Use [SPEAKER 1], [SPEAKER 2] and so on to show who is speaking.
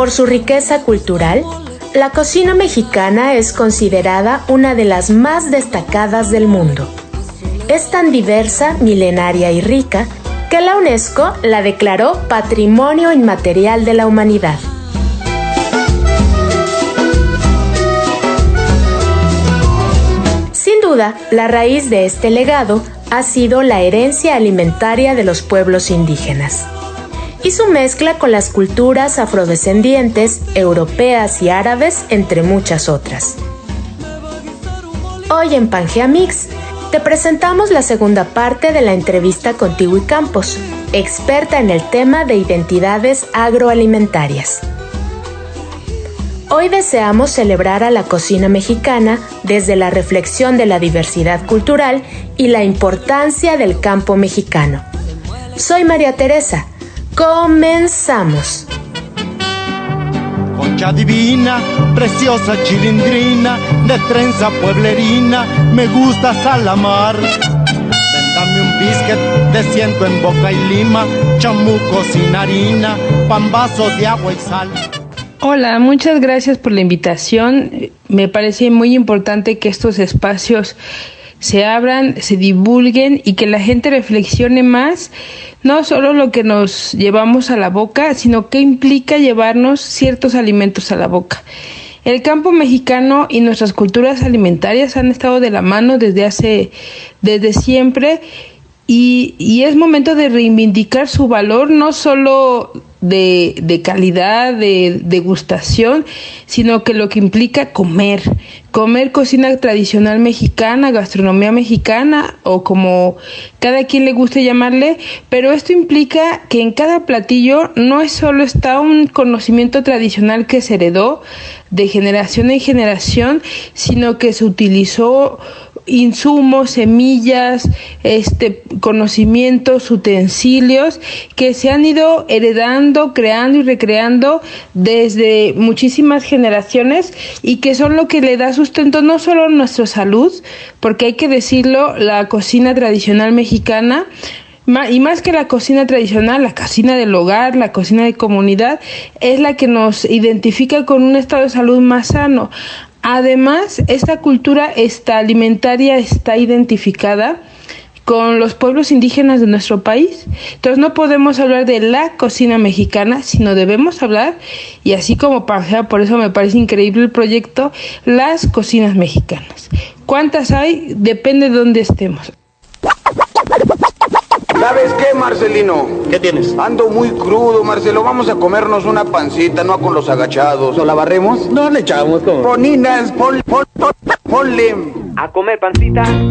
[SPEAKER 1] Por su riqueza cultural, la cocina mexicana es considerada una de las más destacadas del mundo. Es tan diversa, milenaria y rica que la UNESCO la declaró Patrimonio Inmaterial de la Humanidad. Sin duda, la raíz de este legado ha sido la herencia alimentaria de los pueblos indígenas y su mezcla con las culturas afrodescendientes, europeas y árabes, entre muchas otras. Hoy en Pangea Mix te presentamos la segunda parte de la entrevista con Tiwi Campos, experta en el tema de identidades agroalimentarias. Hoy deseamos celebrar a la cocina mexicana desde la reflexión de la diversidad cultural y la importancia del campo mexicano. Soy María Teresa. Comenzamos.
[SPEAKER 2] Concha divina, preciosa chilindrina, de trenza pueblerina, me gusta salamar. Dame un biscuit de ciento en Boca y Lima, chamuco sin harina, pambazos de agua y sal.
[SPEAKER 3] Hola, muchas gracias por la invitación. Me parece muy importante que estos espacios se abran, se divulguen y que la gente reflexione más, no solo lo que nos llevamos a la boca, sino qué implica llevarnos ciertos alimentos a la boca. El campo mexicano y nuestras culturas alimentarias han estado de la mano desde siempre y es momento de reivindicar su valor, no solo de calidad, de degustación, sino que lo que implica comer cocina tradicional mexicana, gastronomía mexicana o como cada quien le guste llamarle, pero esto implica que en cada platillo no solo está un conocimiento tradicional que se heredó de generación en generación, sino que se utilizó insumos, semillas, conocimientos, utensilios que se han ido heredando, creando y recreando desde muchísimas generaciones y que son lo que le da sustento no solo a nuestra salud, porque hay que decirlo, la cocina tradicional mexicana, y más que la cocina tradicional, la cocina del hogar, la cocina de comunidad, es la que nos identifica con un estado de salud más sano. Además, esta cultura alimentaria está identificada con los pueblos indígenas de nuestro país. Entonces no podemos hablar de la cocina mexicana, sino debemos hablar, y así como Pangea, por eso me parece increíble el proyecto, las cocinas mexicanas. ¿Cuántas hay? Depende de dónde estemos.
[SPEAKER 4] ¿Sabes qué, Marcelino?
[SPEAKER 2] ¿Qué tienes?
[SPEAKER 4] Ando muy crudo, Marcelo. Vamos a comernos una pancita, no con los agachados.
[SPEAKER 2] ¿No la barremos? No le echamos como.
[SPEAKER 4] Poninas, ponle.
[SPEAKER 5] A comer pancita.